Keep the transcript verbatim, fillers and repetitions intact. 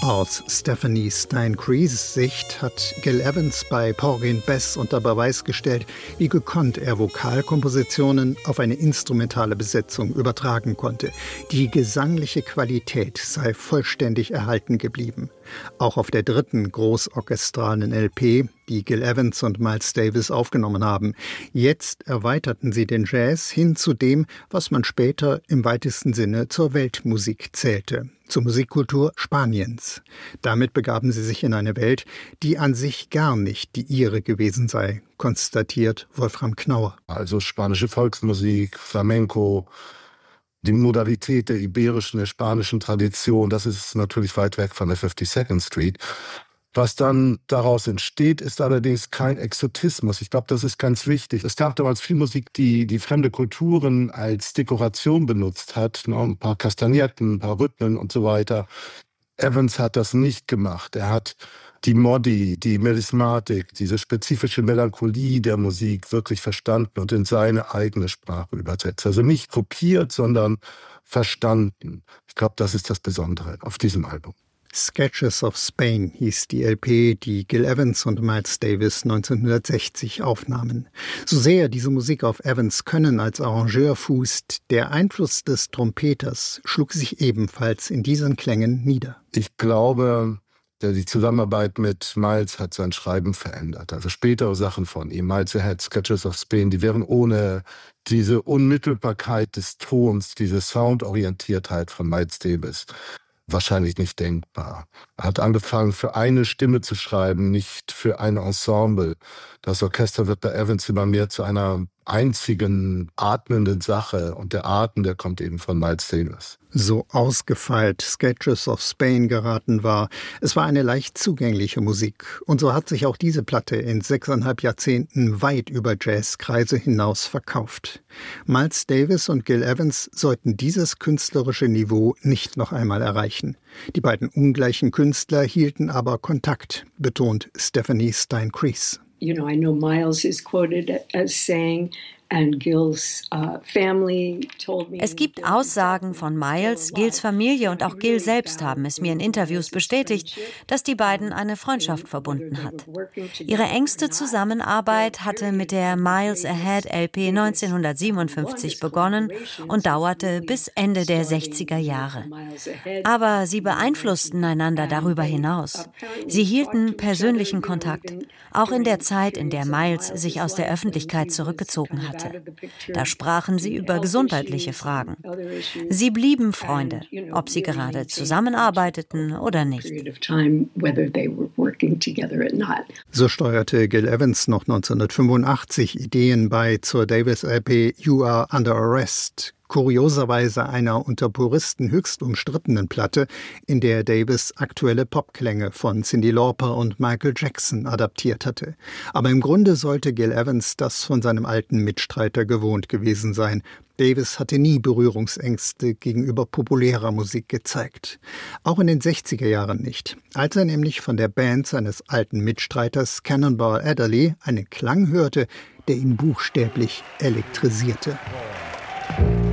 Aus Stephanie Stein-Crees Sicht hat Gil Evans bei Porgy and Bess unter Beweis gestellt, wie gekonnt er Vokalkompositionen auf eine instrumentale Besetzung übertragen konnte. Die gesangliche Qualität sei vollständig erhalten geblieben. Auch auf der dritten großorchestralen L P, die Gil Evans und Miles Davis aufgenommen haben. Jetzt erweiterten sie den Jazz hin zu dem, was man später im weitesten Sinne zur Weltmusik zählte, zur Musikkultur Spaniens. Damit begaben sie sich in eine Welt, die an sich gar nicht die ihre gewesen sei, konstatiert Wolfram Knauer. Also spanische Volksmusik, Flamenco, die Modalität der iberischen, der spanischen Tradition, das ist natürlich weit weg von der fifty-second Street. Was dann daraus entsteht, ist allerdings kein Exotismus. Ich glaube, das ist ganz wichtig. Es gab damals viel Musik, die die fremde Kulturen als Dekoration benutzt hat. Ein paar Kastagnetten, ein paar Rhythmen und so weiter. Evans hat das nicht gemacht. Er hat die Modi, die Melismatik, diese spezifische Melancholie der Musik wirklich verstanden und in seine eigene Sprache übersetzt. Also nicht kopiert, sondern verstanden. Ich glaube, das ist das Besondere auf diesem Album. Sketches of Spain hieß die L P, die Gil Evans und Miles Davis neunzehnhundertsechzig aufnahmen. So sehr diese Musik auf Evans Können als Arrangeur fußt, der Einfluss des Trompeters schlug sich ebenfalls in diesen Klängen nieder. Ich glaube, die Zusammenarbeit mit Miles hat sein Schreiben verändert. Also spätere Sachen von ihm, Miles Ahead, Sketches of Spain, die wären ohne diese Unmittelbarkeit des Tons, diese Soundorientiertheit von Miles Davis wahrscheinlich nicht denkbar. Er hat angefangen, für eine Stimme zu schreiben, nicht für ein Ensemble. Das Orchester wird bei Evans immer mehr zu einer einzigen atmenden Sache und der Atem, der kommt eben von Miles Davis. So ausgefeilt Sketches of Spain geraten war. Es war eine leicht zugängliche Musik. Und so hat sich auch diese Platte in sechseinhalb Jahrzehnten weit über Jazzkreise hinaus verkauft. Miles Davis und Gil Evans sollten dieses künstlerische Niveau nicht noch einmal erreichen. Die beiden ungleichen Künstler hielten aber Kontakt, betont Stephanie Stein-Crees. You know, I know Miles is quoted as saying, and Gil's uh, family told me. Es gibt Aussagen von Miles, Gils Familie und auch Gil selbst haben es mir in Interviews bestätigt, dass die beiden eine Freundschaft verbunden hat. Ihre engste Zusammenarbeit hatte mit der Miles Ahead L P neunzehnhundertsiebenundfünfzig begonnen und dauerte bis Ende der sechziger Jahre. Aber sie beeinflussten einander darüber hinaus. Sie hielten persönlichen Kontakt, auch in der Zeit, in der Miles sich aus der Öffentlichkeit zurückgezogen hatte. Da sprachen sie über gesundheitliche Fragen. Sie blieben Freunde, ob sie gerade zusammenarbeiteten oder nicht. So steuerte Gil Evans noch neunzehnhundertfünfundachtzig Ideen bei zur Davis-L P You Are Under Arrest, kurioserweise einer unter Puristen höchst umstrittenen Platte, in der Davis aktuelle Popklänge von Cyndi Lauper und Michael Jackson adaptiert hatte. Aber im Grunde sollte Gil Evans das von seinem alten Mitstreiter gewohnt gewesen sein. Davis hatte nie Berührungsängste gegenüber populärer Musik gezeigt. Auch in den sechziger Jahren nicht. Als er nämlich von der Band seines alten Mitstreiters Cannonball Adderley einen Klang hörte, der ihn buchstäblich elektrisierte.